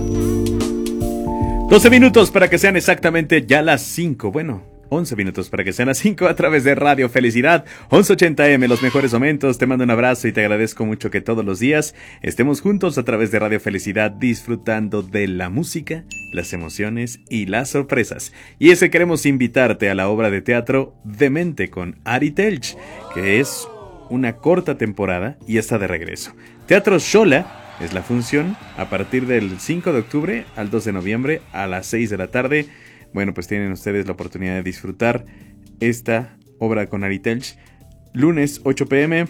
12 minutos para que sean exactamente ya las 5. Bueno, 11 minutos para que sean las 5 a través de Radio Felicidad 1180M, los mejores momentos. Te mando un abrazo y te agradezco mucho que todos los días estemos juntos a través de Radio Felicidad disfrutando de la música, las emociones y las sorpresas. Y ese queremos invitarte a la obra de teatro Demente con Ari Telch, que es una corta temporada y está de regreso. Teatro Xola es la función a partir del 5 de octubre al 2 de noviembre a las 6 de la tarde. Bueno, pues tienen ustedes la oportunidad de disfrutar esta obra con Ari Telch. Lunes 8 p.m.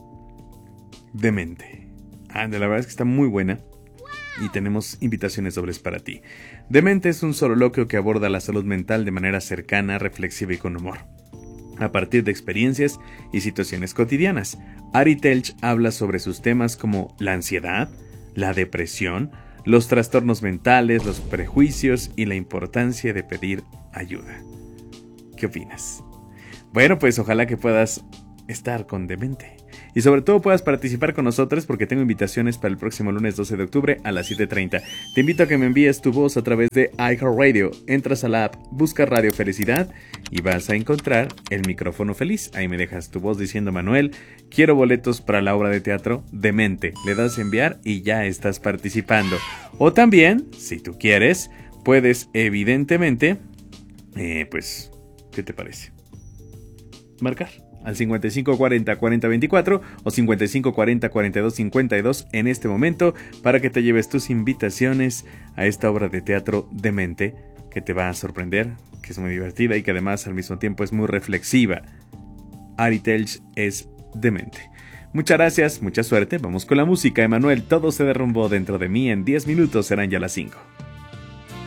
Demente. La verdad es que está muy buena y tenemos invitaciones dobles para ti. Demente es un soliloquio que aborda la salud mental de manera cercana, reflexiva y con humor, a partir de experiencias y situaciones cotidianas. Ari Telch habla sobre sus temas como la ansiedad, la depresión, los trastornos mentales, los prejuicios y la importancia de pedir ayuda. ¿Qué opinas? Bueno, pues ojalá que puedas estar con Demente. Y sobre todo puedas participar con nosotros porque tengo invitaciones para el próximo lunes 12 de octubre a las 7:30. Te invito a que me envíes tu voz a través de iHeartRadio. Entras a la app, busca Radio Felicidad y vas a encontrar el micrófono feliz. Ahí me dejas tu voz diciendo: Manuel, quiero boletos para la obra de teatro Demente. Le das a enviar y ya estás participando. O también, si tú quieres, puedes evidentemente, pues, ¿qué te parece? Marcar al 5540-4024 o 5540-4252 en este momento para que te lleves tus invitaciones a esta obra de teatro Demente, que te va a sorprender, que es muy divertida y que además al mismo tiempo es muy reflexiva. Ari Telch es Demente. Muchas gracias, mucha suerte, vamos con la música. Emanuel, todo se derrumbó dentro de mí, en 10 minutos serán ya las 5.